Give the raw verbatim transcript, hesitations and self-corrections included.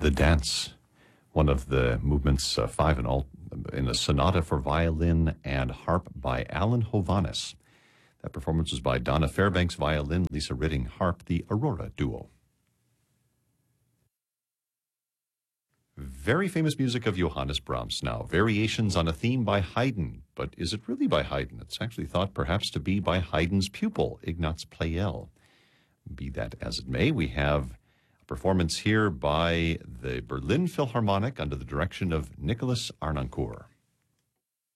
The Dance, one of the movements, uh, five in all, in a sonata for violin and harp by Alan Hovhaness. That performance was by Donna Fairbanks, violin, Lisa Ritting, harp, the Aurora Duo. Very famous music of Johannes Brahms now. Variations on a theme by Haydn. But is it really by Haydn? It's actually thought perhaps to be by Haydn's pupil, Ignaz Pleyel. Be that as it may, we have a performance here by the Berlin Philharmonic under the direction of Nicholas Arnoncourt.